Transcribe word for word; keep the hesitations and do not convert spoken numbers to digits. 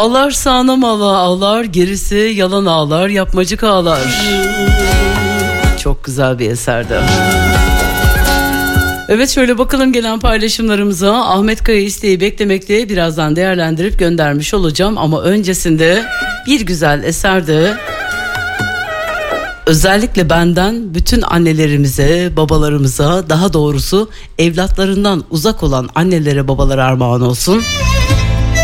Ağlar sağına mala ağlar, gerisi yalan ağlar, yapmacık ağlar. Çok güzel bir eserdi. Evet, şöyle bakalım gelen paylaşımlarımıza. Ahmet Kaya isteği beklemekte, birazdan değerlendirip göndermiş olacağım. Ama öncesinde bir güzel eserde özellikle benden bütün annelerimize, babalarımıza, daha doğrusu evlatlarından uzak olan annelere, babalara armağan olsun.